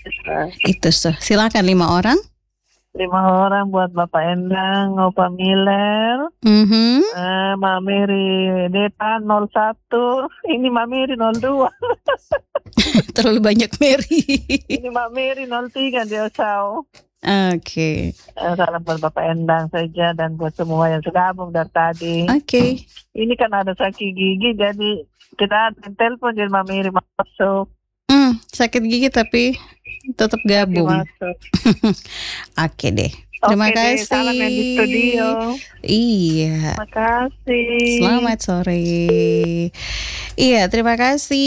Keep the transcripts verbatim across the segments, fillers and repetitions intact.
Itu so. Silakan lima orang. Lima orang buat Bapak Endang, Opa Miller, Mm-hmm. uh, Mbak Mary Deta nol satu, ini Mbak Mary nol dua. Terlalu banyak Mary. Ini Mbak Mary nol tiga di Osau. Oke. Okay. Uh, salam buat Bapak Endang saja dan buat semua yang sudah gabung dari tadi. Oke. Okay. Ini kan ada sakit gigi, jadi kita ada telepon jadi Mbak Mary masuk. Hmm, sakit gigi tapi tetap gabung. Oke okay deh. Terima Oke kasih. Deh, salam yang di studio. Iya. Terima kasih. Selamat sore. Iya, terima kasih.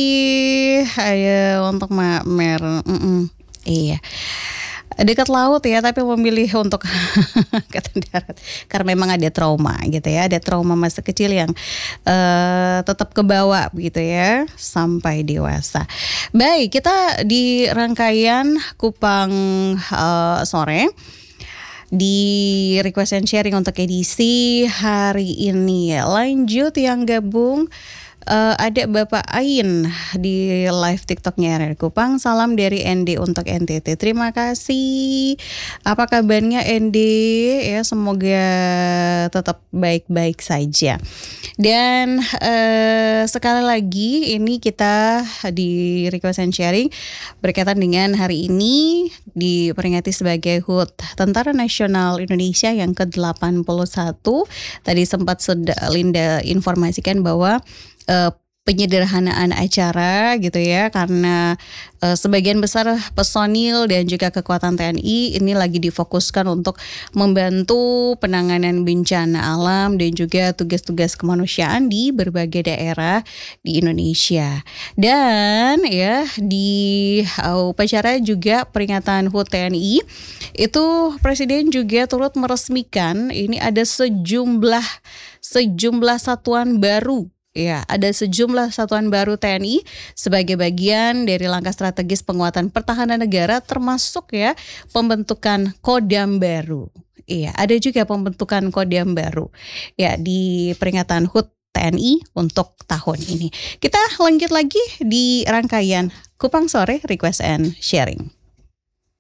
Ayo untuk Mak Mer. Mm-mm. Iya. Dekat laut ya, tapi memilih untuk ke darat karena memang ada trauma gitu ya, ada trauma masa kecil yang uh, tetap kebawa gitu ya sampai dewasa. Baik, kita di rangkaian Kupang uh, sore di request and sharing untuk edisi hari ini. Lanjut yang gabung. Uh, ada Bapak Ain di live TikToknya R R Kupang. Salam dari N D untuk N T T. Terima kasih. Apa kabarnya N D? Ya, semoga tetap baik-baik saja. Dan uh, sekali lagi ini kita di request and sharing berkaitan dengan hari ini diperingati sebagai H U T Tentara Nasional Indonesia yang ke delapan puluh satu. Tadi sempat sudah Linda informasikan bahwa Uh, penyederhanaan acara gitu ya, karena uh, sebagian besar personil dan juga kekuatan T N I ini lagi difokuskan untuk membantu penanganan bencana alam dan juga tugas-tugas kemanusiaan di berbagai daerah di Indonesia. Dan ya di uh, upacara juga peringatan H U T T N I itu Presiden juga turut meresmikan ini ada sejumlah sejumlah satuan baru. Ya, ada sejumlah satuan baru T N I sebagai bagian dari langkah strategis penguatan pertahanan negara, termasuk ya pembentukan Kodam baru. Iya, ada juga pembentukan Kodam baru ya di peringatan H U T T N I untuk tahun ini. Kita lanjut lagi di rangkaian Kupang Sore Request and Sharing.